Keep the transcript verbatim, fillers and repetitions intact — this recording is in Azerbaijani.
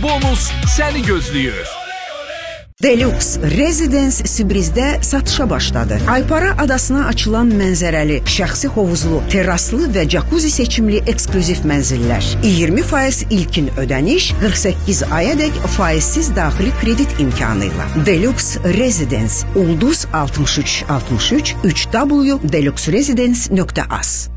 bonus səni gözləyir. Deluxe Residence Sibrizdə satışa başladı. Aypara adasına açılan mənzərəli, şəxsi hovuzlu, terraslı və jacuzzi seçimli eksklüziv mənzillər. iyirmi faiz ilkin ödəniş, qırx səkkiz ayadək faizsiz daxili kredit imkanı ilə. Deluxe Residence Ulduz altmış üç altmış üç üç w deluxe residence nöqtə az.